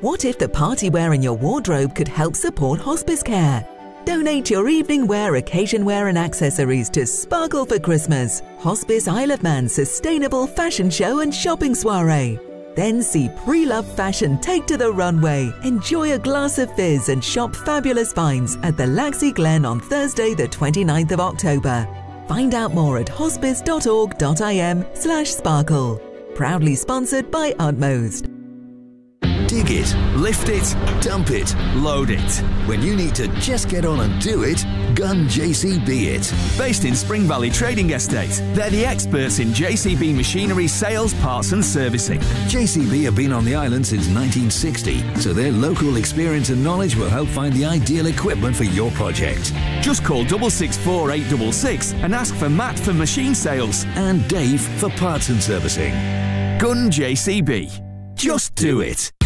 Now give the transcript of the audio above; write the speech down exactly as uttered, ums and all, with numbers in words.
What if the party wear in your wardrobe could help support hospice care? Donate your evening wear, occasion wear and accessories to Sparkle for Christmas, Hospice Isle of Man's sustainable fashion show and shopping soiree. Then see pre-loved fashion take to the runway, enjoy a glass of fizz and shop fabulous finds at the Laxey Glen on Thursday the twenty-ninth of October. Find out more at hospice dot org dot I M slash sparkle. Proudly sponsored by Utmost. Dig it, lift it, dump it, load it. When you need to just get on and do it, Gun J C B it. Based in Spring Valley Trading Estate, they're the experts in J C B machinery sales, parts and servicing. J C B have been on the island since nineteen sixty, so their local experience and knowledge will help find the ideal equipment for your project. Just call six six four eight six six and ask for Matt for machine sales. And Dave for parts and servicing. Gun J C B. Just do it.